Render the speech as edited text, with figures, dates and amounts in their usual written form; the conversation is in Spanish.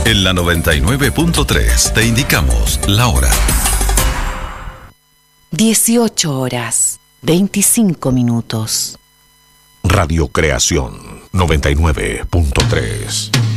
En la 99.3 te indicamos la hora. 18 horas, 25 minutos. Radio Creación 99.3.